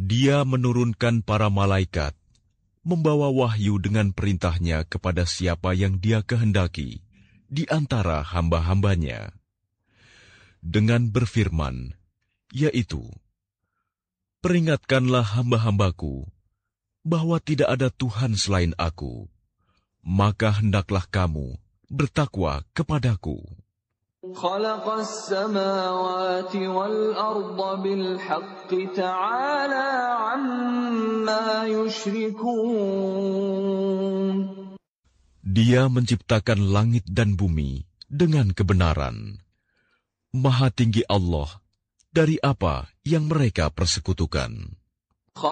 Dia menurunkan para malaikat, membawa wahyu dengan perintahnya kepada siapa yang Dia kehendaki di antara hamba-hambanya. Dengan berfirman, yaitu, "Peringatkanlah hamba-hambaku bahwa tidak ada Tuhan selain Aku, maka hendaklah kamu bertakwa kepadaku." خلق السماوات والأرض بالحق تعالى عما يشركون. Dia menciptakan langit dan bumi dengan kebenaran. Maha tinggi Allah dari apa yang mereka persekutukan.